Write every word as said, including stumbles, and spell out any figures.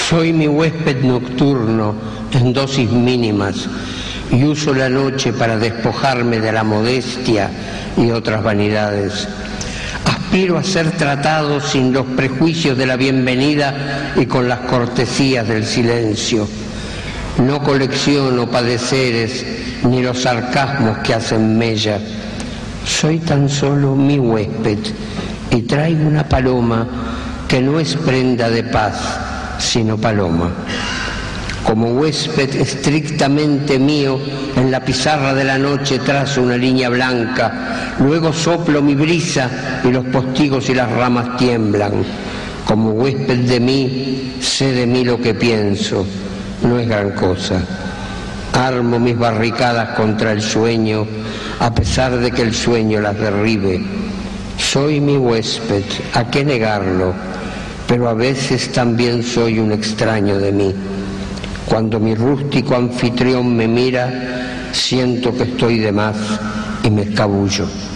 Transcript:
Soy mi huésped nocturno en dosis mínimas y uso la noche para despojarme de la modestia y otras vanidades. Aspiro a ser tratado sin los prejuicios de la bienvenida y con las cortesías del silencio. No colecciono padeceres ni los sarcasmos que hacen mella. Soy tan solo mi huésped y traigo una paloma que no es prenda de paz, sino paloma. Como huésped estrictamente mío, en la pizarra de la noche trazo una línea blanca, luego soplo mi brisa y los postigos y las ramas tiemblan. Como huésped de mí, sé de mí lo que pienso, no es gran cosa. Armo mis barricadas contra el sueño, a pesar de que el sueño las derribe. Soy mi huésped, ¿a qué negarlo? Pero a veces también soy un extraño de mí. Cuando mi rústico anfitrión me mira, siento que estoy de más y me escabullo.